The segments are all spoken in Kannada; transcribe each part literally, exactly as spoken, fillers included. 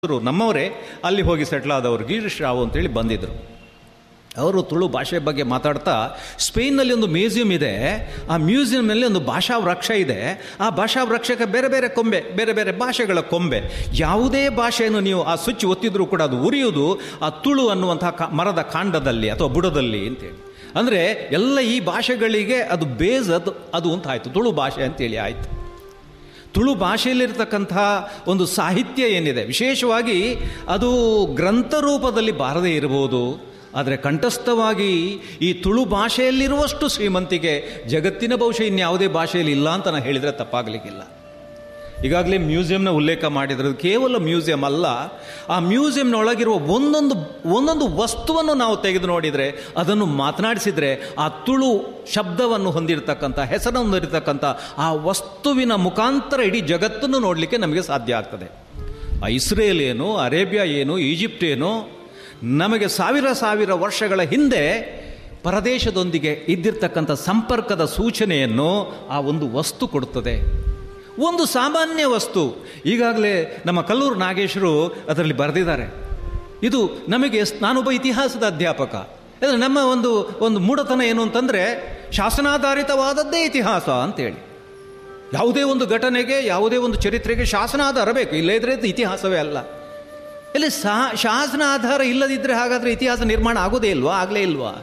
ನಮ್ಮವರೇ ಅಲ್ಲಿ ಹೋಗಿ ಸೆಟ್ಲ್ ಆದವರು ಗಿರೀಶ್ ರಾವ್ ಅಂತೇಳಿ ಬಂದಿದ್ದರು. ಅವರು ತುಳು ಭಾಷೆ ಬಗ್ಗೆ ಮಾತಾಡ್ತಾ ಸ್ಪೇನ್ನಲ್ಲಿ ಒಂದು ಮ್ಯೂಸಿಯಂ ಇದೆ, ಆ ಮ್ಯೂಸಿಯಂನಲ್ಲಿ ಒಂದು ಭಾಷಾ ವೃಕ್ಷ ಇದೆ. ಆ ಭಾಷಾ ವೃಕ್ಷಕ್ಕೆ ಬೇರೆ ಬೇರೆ ಕೊಂಬೆ, ಬೇರೆ ಬೇರೆ ಭಾಷೆಗಳ ಕೊಂಬೆ. ಯಾವುದೇ ಭಾಷೆಯನ್ನು ನೀವು ಆ ಸ್ವಿಚ್ ಒತ್ತಿದ್ರೂ ಕೂಡ ಅದು ಉರಿಯುವುದು ಆ ತುಳು ಅನ್ನುವಂತಹ ಕ ಮರದ ಕಾಂಡದಲ್ಲಿ ಅಥವಾ ಬುಡದಲ್ಲಿ ಅಂತೇಳಿ. ಅಂದರೆ ಎಲ್ಲ ಈ ಭಾಷೆಗಳಿಗೆ ಅದು ಬೇಸ್ ಅದು ಅದು ಅಂತ ಆಯಿತು, ತುಳು ಭಾಷೆ ಅಂತೇಳಿ ಆಯಿತು. ತುಳು ಭಾಷೆಯಲ್ಲಿರ್ತಕ್ಕಂಥ ಒಂದು ಸಾಹಿತ್ಯ ಏನಿದೆ, ವಿಶೇಷವಾಗಿ ಅದು ಗ್ರಂಥ ರೂಪದಲ್ಲಿ ಬಾರದೇ ಇರಬಹುದು, ಆದರೆ ಕಂಠಸ್ಥವಾಗಿ ಈ ತುಳು ಭಾಷೆಯಲ್ಲಿರುವಷ್ಟು ಶ್ರೀಮಂತಿಕೆ ಜಗತ್ತಿನ ಬಹುಶಃ ಇನ್ಯಾವುದೇ ಭಾಷೆಯಲ್ಲಿ ಇಲ್ಲ ಅಂತ ನಾನು ಹೇಳಿದರೆ ತಪ್ಪಾಗಲಿಕ್ಕಿಲ್ಲ. ಈಗಾಗಲೇ ಮ್ಯೂಸಿಯಂನ ಉಲ್ಲೇಖ ಮಾಡಿದರೆ ಕೇವಲ ಮ್ಯೂಸಿಯಂ ಅಲ್ಲ, ಆ ಮ್ಯೂಸಿಯಂನೊಳಗಿರುವ ಒಂದೊಂದು ಒಂದೊಂದು ವಸ್ತುವನ್ನು ನಾವು ತೆಗೆದು ನೋಡಿದರೆ, ಅದನ್ನು ಮಾತನಾಡಿಸಿದರೆ, ಆ ತುಳು ಶಬ್ದವನ್ನು ಹೊಂದಿರತಕ್ಕಂಥ, ಹೆಸರನ್ನು ಹೊಂದಿರತಕ್ಕಂಥ ಆ ವಸ್ತುವಿನ ಮುಖಾಂತರ ಇಡೀ ಜಗತ್ತನ್ನು ನೋಡಲಿಕ್ಕೆ ನಮಗೆ ಸಾಧ್ಯ ಆಗ್ತದೆ. ಆ ಇಸ್ರೇಲ್ ಏನು, ಅರೇಬಿಯಾ ಏನು, ಈಜಿಪ್ಟ್ ಏನು, ನಮಗೆ ಸಾವಿರ ಸಾವಿರ ವರ್ಷಗಳ ಹಿಂದೆ ಪರದೇಶದೊಂದಿಗೆ ಇದ್ದಿರ್ತಕ್ಕಂಥ ಸಂಪರ್ಕದ ಸೂಚನೆಯನ್ನು ಆ ಒಂದು ವಸ್ತು ಕೊಡುತ್ತದೆ. ಒಂದು ಸಾಮಾನ್ಯ ವಸ್ತು. ಈಗಾಗಲೇ ನಮ್ಮ ಕಲ್ಲೂರು ನಾಗೇಶರು ಅದರಲ್ಲಿ ಬರೆದಿದ್ದಾರೆ. ಇದು ನಮಗೆ, ನಾನೊಬ್ಬ ಇತಿಹಾಸದ ಅಧ್ಯಾಪಕ, ನಮ್ಮ ಒಂದು ಒಂದು ಮೂಢತನ ಏನು ಅಂತಂದರೆ ಶಾಸನಾಧಾರಿತವಾದದ್ದೇ ಇತಿಹಾಸ ಅಂತೇಳಿ. ಯಾವುದೇ ಒಂದು ಘಟನೆಗೆ, ಯಾವುದೇ ಒಂದು ಚರಿತ್ರೆಗೆ ಶಾಸನಾಧಾರ ಬೇಕು, ಇಲ್ಲೇ ಇದ್ರೆ ಇತಿಹಾಸವೇ ಅಲ್ಲ. ಇಲ್ಲಿ ಸಾ ಶಾಸನ ಆಧಾರ ಇಲ್ಲದಿದ್ದರೆ ಹಾಗಾದರೆ ಇತಿಹಾಸ ನಿರ್ಮಾಣ ಆಗೋದೇ ಇಲ್ವಾ? ಆಗಲೇ ಇಲ್ವಾ?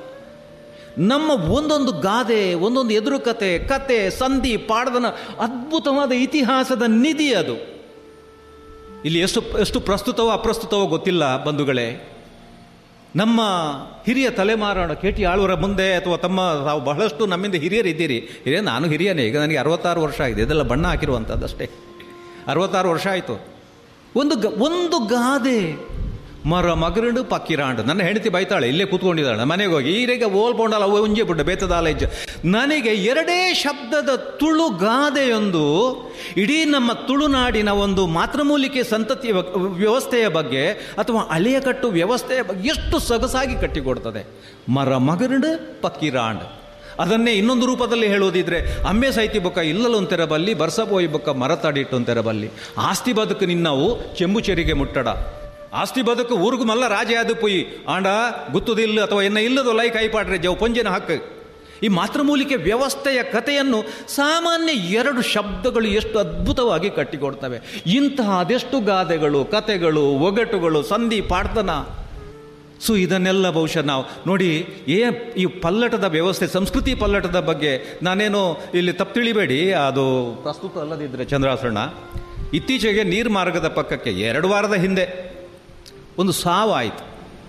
ನಮ್ಮ ಒಂದೊಂದು ಗಾದೆ, ಒಂದೊಂದು ಎದುರು ಕತೆ, ಕತೆ, ಸಂಧಿ, ಪಾಡದನ ಅದ್ಭುತವಾದ ಇತಿಹಾಸದ ನಿಧಿ ಅದು. ಇಲ್ಲಿ ಎಷ್ಟು ಎಷ್ಟು ಪ್ರಸ್ತುತವೋ ಅಪ್ರಸ್ತುತವೋ ಗೊತ್ತಿಲ್ಲ ಬಂಧುಗಳೇ. ನಮ್ಮ ಹಿರಿಯ ತಲೆಮಾರಾಣ ಕೆ ಟಿ ಆಳ್ವರ ಮುಂದೆ ಅಥವಾ ತಮ್ಮ ತಾವು ಬಹಳಷ್ಟು ನಮ್ಮಿಂದ ಹಿರಿಯರಿದ್ದೀರಿ. ಹಿರಿಯ ನಾನು ಹಿರಿಯನೇ, ಈಗ ನನಗೆ ಅರವತ್ತಾರು ವರ್ಷ ಆಗಿದೆ. ಇದೆಲ್ಲ ಬಣ್ಣ ಹಾಕಿರುವಂಥದ್ದಷ್ಟೇ. ಅರವತ್ತಾರು ವರ್ಷ ಆಯಿತು. ಒಂದು ಗ ಒಂದು ಗಾದೆ, ಮರ ಮಗರಂಡು ಪಕ್ಕಿರಾಂಡು. ನನ್ನ ಹೆಂಡತಿ ಬೈತಾಳೆ, ಇಲ್ಲೇ ಕೂತ್ಕೊಂಡಿದ್ದಾಳೆ. ಮನೆಗೆ ಹೋಗಿ ಈರೆಗ ಓಲ್ಬೋಂಡಲ್ಲ ಅವು ಉಂಜೆ ಬಿಡ್ಡ ಬೇತದಾಲೇಜ್. ನನಗೆ ಎರಡೇ ಶಬ್ದದ ತುಳು ಗಾದೆಯೊಂದು ಇಡೀ ನಮ್ಮ ತುಳುನಾಡಿನ ಒಂದು ಮಾತೃಮೂಲಿಕೆ ಸಂತತಿಯ ವ್ಯವಸ್ಥೆಯ ಬಗ್ಗೆ ಅಥವಾ ಹಳೆಯ ಕಟ್ಟು ವ್ಯವಸ್ಥೆಯ ಬಗ್ಗೆ ಎಷ್ಟು ಸೊಗಸಾಗಿ ಕಟ್ಟಿಕೊಡ್ತದೆ. ಮರ ಮಗರಂಡು ಪಕ್ಕಿರಾಂಡ್. ಅದನ್ನೇ ಇನ್ನೊಂದು ರೂಪದಲ್ಲಿ ಹೇಳೋದಿದ್ರೆ, ಅಮ್ಮೆ ಸೈತಿ ಬೊಕ್ಕ ಇಲ್ಲಲೊಂತೆರ ಬಲ್ಲಿ, ಬರ್ಸಬೋಯಿ ಬೊಕ್ಕ ಮರ ತಡಿಟ್ಟೊಂತೆರ ಬಲ್ಲಿ. ಆಸ್ತಿ ಬದುಕು ನಿನ್ನವು ಚೆಂಬು ಚೆರಿಗೆ ಮುಟ್ಟಡ. ಆಸ್ತಿ ಬದುಕು ಊರಿಗೂ ಮಲ್ಲ ರಾಜೆ ಅದು ಪುಯಿ ಆಂಡ ಗುತ್ತುದಿಲ್ಲ ಅಥವಾ ಎನ್ನ ಇಲ್ಲದು ಲೈ ಕೈಪಾಡ್ರೆ ಜವು ಪೊಂಜಿನ ಹಕ್ಕು. ಈ ಮಾತೃಮೂಲಿಕೆ ವ್ಯವಸ್ಥೆಯ ಕಥೆಯನ್ನು ಸಾಮಾನ್ಯ ಎರಡು ಶಬ್ದಗಳು ಎಷ್ಟು ಅದ್ಭುತವಾಗಿ ಕಟ್ಟಿಕೊಡ್ತವೆ. ಇಂತಹ ಅದೆಷ್ಟು ಗಾದೆಗಳು, ಕಥೆಗಳು, ಒಗಟುಗಳು, ಸಂಧಿ, ಪಾಡ್ತನ. ಸೊ ಇದನ್ನೆಲ್ಲ ಬಹುಶಃ ನಾವು ನೋಡಿ, ಏ ಈ ಪಲ್ಲಟದ ವ್ಯವಸ್ಥೆ, ಸಂಸ್ಕೃತಿ ಪಲ್ಲಟದ ಬಗ್ಗೆ ನಾನೇನು ಇಲ್ಲಿ ತಪ್ಪು ತಿಳಿಬೇಡಿ, ಅದು ಪ್ರಸ್ತುತ ಅಲ್ಲದಿದ್ದರೆ ಚಂದ್ರಾಸಣ್ಣ, ಇತ್ತೀಚೆಗೆ ನೀರು ಮಾರ್ಗದ ಪಕ್ಕಕ್ಕೆ ಎರಡು ವಾರದ ಹಿಂದೆ ಒಂದು ಸಾವಾಯಿತು.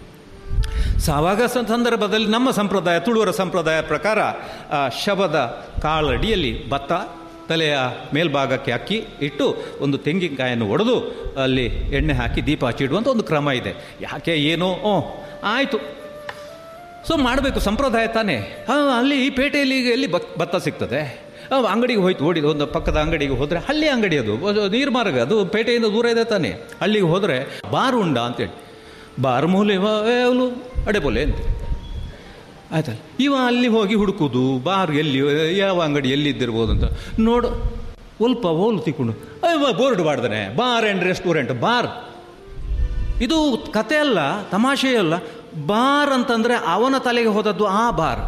ಸಾವಾಗ ಸಂದರ್ಭದಲ್ಲಿ ನಮ್ಮ ಸಂಪ್ರದಾಯ, ತುಳುವರ ಸಂಪ್ರದಾಯ ಪ್ರಕಾರ ಆ ಶವದ ಕಾಳಡಿಯಲ್ಲಿ ಭತ್ತ, ತಲೆಯ ಮೇಲ್ಭಾಗಕ್ಕೆ ಅಕ್ಕಿ ಇಟ್ಟು ಒಂದು ತೆಂಗಿನಕಾಯನ್ನು ಒಡೆದು ಅಲ್ಲಿ ಎಣ್ಣೆ ಹಾಕಿ ದೀಪ ಹಚ್ಚಿಡುವಂಥ ಒಂದು ಕ್ರಮ ಇದೆ. ಯಾಕೆ ಏನೋ ಓ ಆಯಿತು, ಸೊ ಮಾಡಬೇಕು, ಸಂಪ್ರದಾಯ ತಾನೇ. ಅಲ್ಲಿ ಈ ಪೇಟೆಯಲ್ಲಿ ಎಲ್ಲಿ ಭತ್ತ ಸಿಗ್ತದೆ? ಅಂಗಡಿಗೆ ಹೋಯ್ತು, ಓಡಿದ ಒಂದು ಪಕ್ಕದ ಅಂಗಡಿಗೆ ಹೋದರೆ, ಹಳ್ಳಿ ಅಂಗಡಿ ಅದು, ನೀರು ಮಾರ್ಗ ಅದು, ಪೇಟೆಯಿಂದ ದೂರ ಇದೆ ತಾನೆ. ಹಳ್ಳಿಗೆ ಹೋದರೆ ಬಾರು ಉಂಡ ಅಂತೇಳಿ, ಬಾರ್ ಮೂಲೆ ಅವಳು ಅಡೆಪೊಲೆ ಅಂತ ಆಯ್ತಲ್ಲ. ಇವ ಅಲ್ಲಿ ಹೋಗಿ ಹುಡುಕುದು, ಬಾರ್ ಎಲ್ಲಿ, ಯಾವ ಅಂಗಡಿ ಎಲ್ಲಿದ್ದಿರ್ಬೋದು ಅಂತ ನೋಡು. ಸ್ವಲ್ಪ ಹೋಲು ತಿಕ್ಕೊಂಡು board ಬಾಡ್ದಾನೆ, bar and restaurant. Bar ಇದು ಕತೆ ಅಲ್ಲ, ತಮಾಷೆ ಅಲ್ಲ. ಬಾರ್ ಅಂತಂದರೆ ಅವನ ತಲೆಗೆ ಹೋದದ್ದು ಆ ಬಾರ್.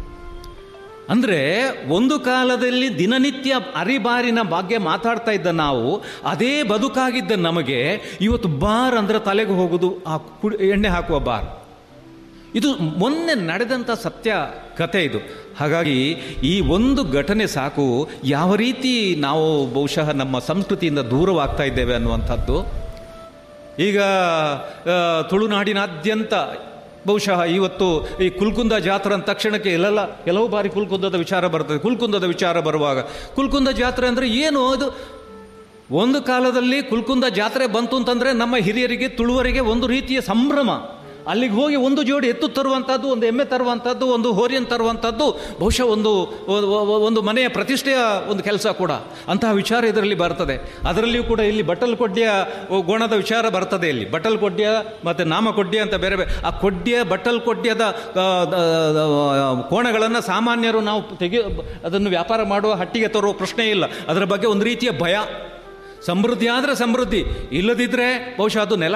ಅಂದರೆ ಒಂದು ಕಾಲದಲ್ಲಿ ದಿನನಿತ್ಯ ಅರಿಬಾರಿನ ಬಗ್ಗೆ ಮಾತಾಡ್ತಾ ಇದ್ದ ನಾವು, ಅದೇ ಬದುಕಾಗಿದ್ದ ನಮಗೆ ಇವತ್ತು ಬಾರ್ ಅಂದರೆ ತಲೆಗೆ ಹೋಗೋದು ಆ ಕುಡಿ ಎಣ್ಣೆ ಹಾಕುವ ಬಾರ್. ಇದು ಮೊನ್ನೆ ನಡೆದಂಥ ಸತ್ಯ ಕಥೆ ಇದು. ಹಾಗಾಗಿ ಈ ಒಂದು ಘಟನೆ ಸಾಕು, ಯಾವ ರೀತಿ ನಾವು ಬಹುಶಃ ನಮ್ಮ ಸಂಸ್ಕೃತಿಯಿಂದ ದೂರವಾಗ್ತಾ ಇದ್ದೇವೆ ಅನ್ನುವಂಥದ್ದು. ಈಗ ತುಳುನಾಡಿನಾದ್ಯಂತ ಬಹುಶಃ ಇವತ್ತು ಈ ಕುಲ್ಕುಂದ ಜಾತ್ರೆ ಅಂದ ತಕ್ಷಣಕ್ಕೆ ಎಲ್ಲೆಲ್ಲ ಕೆಲವು ಬಾರಿ ಕುಲ್ಕುಂದದ ವಿಚಾರ ಬರ್ತದೆ. ಕುಲ್ಕುಂದದ ವಿಚಾರ ಬರುವಾಗ ಕುಲ್ಕುಂದ ಜಾತ್ರೆ ಅಂದರೆ ಏನು? ಅದು ಒಂದು ಕಾಲದಲ್ಲಿ ಕುಲ್ಕುಂದ ಜಾತ್ರೆ ಬಂತು ಅಂತಂದರೆ ನಮ್ಮ ಹಿರಿಯರಿಗೆ, ತುಳುವರಿಗೆ ಒಂದು ರೀತಿಯ ಸಂಭ್ರಮ. ಅಲ್ಲಿಗೆ ಹೋಗಿ ಒಂದು ಜೋಡಿ ಎತ್ತು ತರುವಂಥದ್ದು, ಒಂದು ಎಮ್ಮೆ ತರುವಂಥದ್ದು, ಒಂದು ಹೋರಿಯನ್ನು ತರುವಂಥದ್ದು ಬಹುಶಃ ಒಂದು ಒಂದು ಮನೆಯ ಪ್ರತಿಷ್ಠೆಯ ಒಂದು ಕೆಲಸ ಕೂಡ. ಅಂತಹ ವಿಚಾರ ಇದರಲ್ಲಿ ಬರ್ತದೆ. ಅದರಲ್ಲಿಯೂ ಕೂಡ ಇಲ್ಲಿ ಬಟ್ಟಲ್ಕೊಡ್ಡಿಯ ಗೋಣದ ವಿಚಾರ ಬರ್ತದೆ. ಇಲ್ಲಿ ಬಟ್ಟಲ್ಕೊಡ್ಡಿಯ ಮತ್ತು ನಾಮಕೊಡ್ಡಿಯ ಅಂತ ಬೇರೆ ಬೇರೆ. ಆ ಕೊಡ್ಡಿಯ ಬಟ್ಟಲ್ಕೊಡ್ಡಿಯದ ಕೋಣಗಳನ್ನು ಸಾಮಾನ್ಯರು ನಾವು ತೆಗೆ ಅದನ್ನು ವ್ಯಾಪಾರ ಮಾಡುವ ಹಟ್ಟಿಗೆ ತರುವ ಪ್ರಶ್ನೆ ಇಲ್ಲ. ಅದರ ಬಗ್ಗೆ ಒಂದು ರೀತಿಯ ಭಯ. ಸಮೃದ್ಧಿ ಆದರೆ ಸಮೃದ್ಧಿ, ಇಲ್ಲದಿದ್ದರೆ ಬಹುಶಃ ಅದು ನೆಲ